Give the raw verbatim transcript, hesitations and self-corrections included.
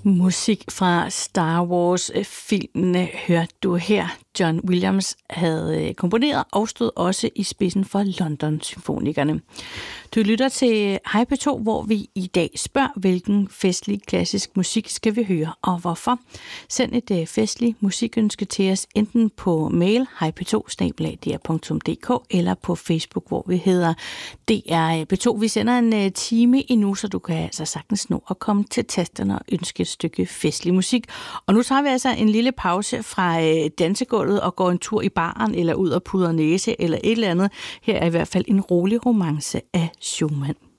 Musik fra Star Wars-filmene hørte du her. John Williams havde komponeret og stod også i spidsen for London-symfonikerne. Du lytter til Hej P to, hvor vi i dag spørger, hvilken festlig klassisk musik skal vi høre, og hvorfor. Send et festlig musikønske til os enten på mail hej p to snabel-a d r punktum d k eller på Facebook, hvor vi hedder D R P to. Vi sender en time endnu, så du kan altså sagtens nå at komme til tasterne og ønske et stykke festlig musik. Og nu tager vi altså en lille pause fra dansegulvet og går en tur i baren eller ud og pudrer næse eller et eller andet. Her er i hvert fald en rolig romance af Schumann.